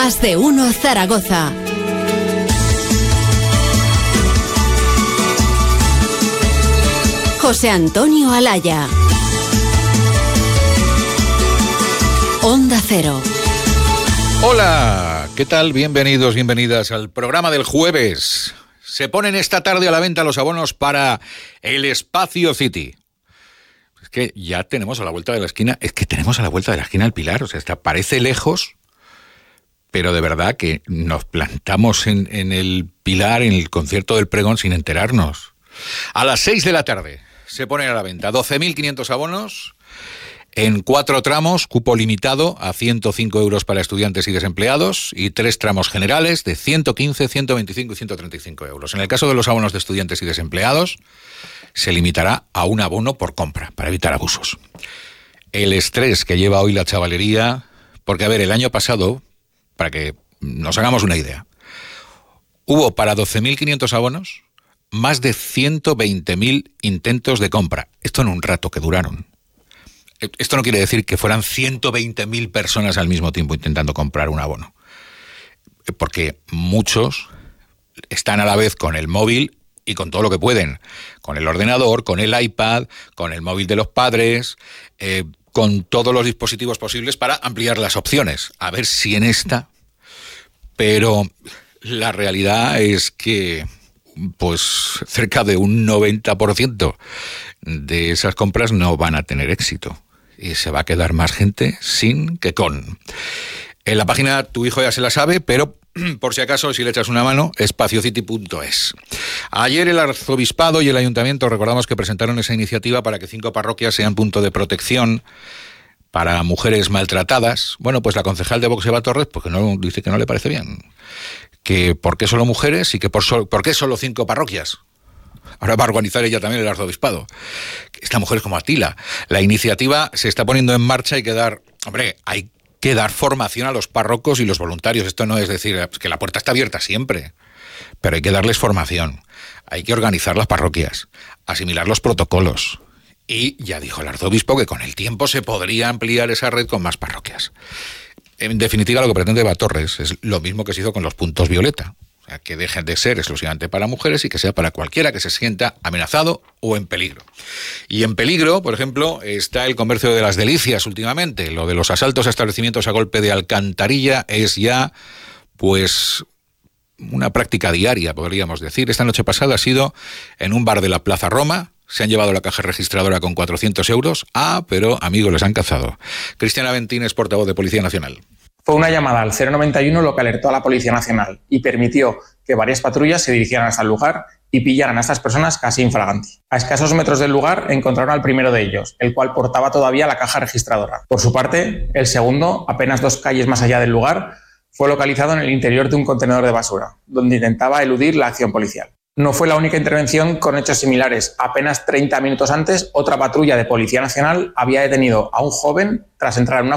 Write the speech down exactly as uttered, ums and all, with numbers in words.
Más de Uno Zaragoza. José Antonio Alaya. Onda Cero. Hola, ¿qué tal? Bienvenidos, bienvenidas al programa del jueves. Se ponen esta tarde a la venta los abonos para el Espacio City. Es que ya tenemos a la vuelta de la esquina, es que tenemos a la vuelta de la esquina el Pilar, o sea, está, parece lejos, pero de verdad que nos plantamos en, en el Pilar, en el concierto del Pregón, sin enterarnos. A las seis de la tarde se ponen a la venta doce mil quinientos abonos en cuatro tramos, cupo limitado a ciento cinco euros para estudiantes y desempleados y tres tramos generales de ciento quince, ciento veinticinco y ciento treinta y cinco euros. En el caso de los abonos de estudiantes y desempleados, se limitará a un abono por compra, para evitar abusos. El estrés que lleva hoy la chavalería, porque a ver, el año pasado, para que nos hagamos una idea, hubo para doce mil quinientos abonos más de ciento veinte mil intentos de compra. Esto en un rato que duraron. Esto no quiere decir que fueran ciento veinte mil personas al mismo tiempo intentando comprar un abono, porque muchos están a la vez con el móvil y con todo lo que pueden, con el ordenador, con el iPad, con el móvil de los padres, eh, con todos los dispositivos posibles para ampliar las opciones. A ver si en esta, pero la realidad es que pues cerca de un noventa por ciento de esas compras no van a tener éxito. Y se va a quedar más gente sin que con. En la página tu hijo ya se la sabe, pero por si acaso, si le echas una mano, espaciocity punto es. Ayer el arzobispado y el ayuntamiento recordamos que presentaron esa iniciativa para que cinco parroquias sean punto de protección para mujeres maltratadas. Bueno, pues la concejal de Vox, Eva Torres, porque no dice que no le parece bien. Que por qué solo mujeres y que por, so, por qué solo cinco parroquias. Ahora va a organizar ella también el arzobispado. Esta mujer es como Atila. La iniciativa se está poniendo en marcha. Hay que dar, hombre, hay que dar formación a los párrocos y los voluntarios. Esto no es decir que la puerta está abierta siempre, pero hay que darles formación. Hay que organizar las parroquias, asimilar los protocolos. Y ya dijo el arzobispo que con el tiempo se podría ampliar esa red con más parroquias. En definitiva, lo que pretende Eva Torres es lo mismo que se hizo con los puntos violeta. O sea, que dejen de ser exclusivamente para mujeres y que sea para cualquiera que se sienta amenazado o en peligro. Y en peligro, por ejemplo, está el comercio de las delicias últimamente. Lo de los asaltos a establecimientos a golpe de alcantarilla es ya, pues, una práctica diaria, podríamos decir. Esta noche pasada ha sido en un bar de la Plaza Roma. Se han llevado la caja registradora con cuatrocientos euros. Ah, pero, amigos, les han cazado. Cristian Aventín es portavoz de Policía Nacional. Fue una llamada al cero noventa y uno lo que alertó a la Policía Nacional y permitió que varias patrullas se dirigieran hasta el lugar y pillaran a estas personas casi infraganti. A escasos metros del lugar encontraron al primero de ellos, el cual portaba todavía la caja registradora. Por su parte, el segundo, apenas dos calles más allá del lugar, fue localizado en el interior de un contenedor de basura, donde intentaba eludir la acción policial. No fue la única intervención con hechos similares. Apenas treinta minutos antes, otra patrulla de Policía Nacional había detenido a un joven tras entrar en una